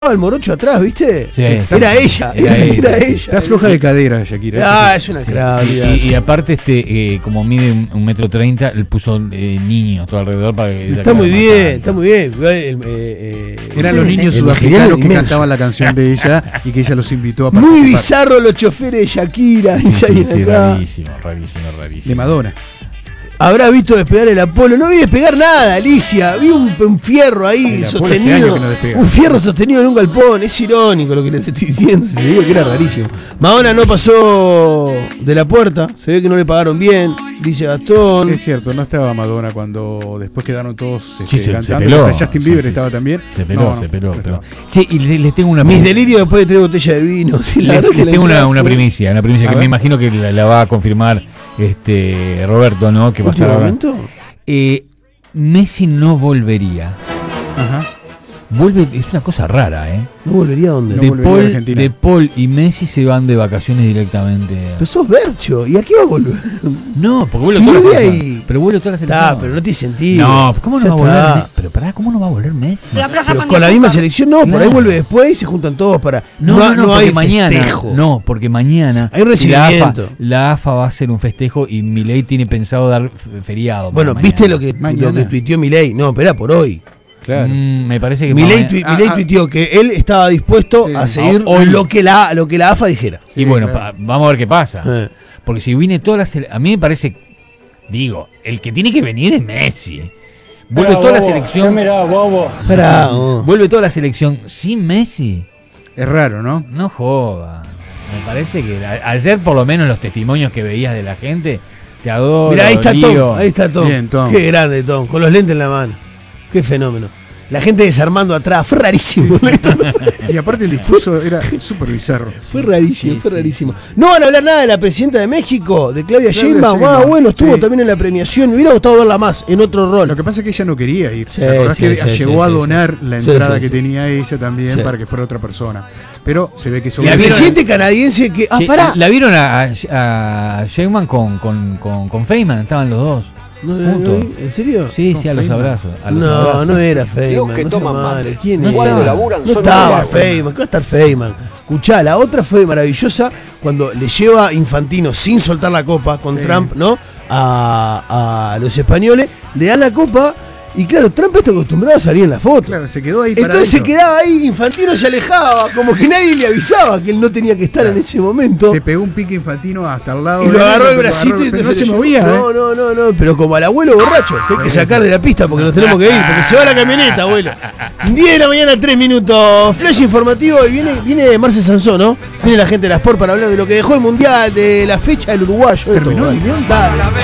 el morocho atrás, ¿viste? Sí, era ella. Está floja de cadera, Shakira. Es una crack. Y aparte, como mide 1,30 m, él puso niños todo alrededor para que está muy bien, está muy bien. Eran los niños sudafricanos que cantaban la canción de ella y que ella los invitó a participar. Muy bizarro los choferes de Shakira. Sí, rarísimo. De Madonna. Habrá visto despegar el Apolo. No vi despegar nada, Alicia. Vi un fierro ahí sostenido. Un fierro sostenido en un galpón. Es irónico lo que les estoy diciendo. Se le digo que era rarísimo. Madonna no pasó de la puerta. Se ve que no le pagaron bien, dice Gastón. Es cierto, no estaba Madonna cuando después quedaron todos cantando. Se peló. Justin Bieber estaba también. Se peló. Che, y les tengo una mis delirios después de 3 botellas de vino. Les tengo una primicia que me imagino que la va a confirmar Roberto, ¿no? Que va a estar ahora. Messi no volvería. Ajá. Es una cosa rara, ¿eh? ¿No volvería a dónde? De Paul y Messi se van de vacaciones directamente. Pero sos Bercho, ¿y a qué va a volver? No, porque vuelve toda la selección. Pero vuelve toda la selección. Pero no tiene sentido. No, ¿cómo no va a volver? Pero pará, ¿cómo no va a volver Messi? Pero con la misma selección no, por ahí vuelve después y se juntan todos para. No, hay porque mañana. festejo. No, porque mañana hay un recibimiento. La AFA va a hacer un festejo y Milei tiene pensado dar feriado. Bueno, ¿viste lo que tuiteó Milei? No, pero era por hoy. Claro. Me parece que Milei tuiteó que él estaba dispuesto a seguir lo que la AFA dijera. Y bueno, vamos a ver qué pasa. Porque si viene toda a mí me parece, el que tiene que venir es Messi. Vuelve toda la selección. Vuelve toda la selección sin Messi. Es raro, ¿no? No joda. Me parece que ayer por lo menos los testimonios que veías de la gente, te adoro. Mirá, ahí está Tom. Bien, Tom. Qué grande Tom, con los lentes en la mano. Qué fenómeno. La gente desarmando atrás, fue rarísimo. Y aparte el discurso era súper bizarro. Fue rarísimo. No van a hablar nada de la presidenta de México, de Claudia Sheinbaum. Bueno, estuvo también en la premiación. Me hubiera gustado verla más, en otro rol. Lo que pasa es que ella no quería ir. ¿Te acordás que llegó a donar la entrada que tenía ella también para que fuera otra persona? Pero se ve que la presidente canadiense que... pará. La vieron a Sheinbaum con Feynman, estaban los dos. juntos. ¿En serio? Sí, a los abrazos. No era Feynman. Que toman mate. ¿Quién no era? Laburan, no estaba Feynman. ¿Qué va a estar Feynman? Escuchá, la otra fue maravillosa cuando le lleva Infantino sin soltar la copa con Trump, ¿no? A los españoles, le dan la copa. Y claro, Trump está acostumbrado a salir en la foto. Claro, se quedó ahí. Entonces se quedaba ahí, Infantino se alejaba, como que nadie le avisaba que él no tenía que estar en ese momento. Se pegó un pique Infantino hasta el lado. Y lo agarró el bracito y no se movía. No, pero como al abuelo borracho, que hay que sacar de la pista porque nos tenemos que ir, porque se va la camioneta, abuelo. 10 de la mañana, 3 minutos. Flash informativo y viene Marce Sansón, ¿no? Viene la gente de la Sport para hablar de lo que dejó el Mundial, de la fecha del uruguayo. ¿Terminó el Mundial? Dale.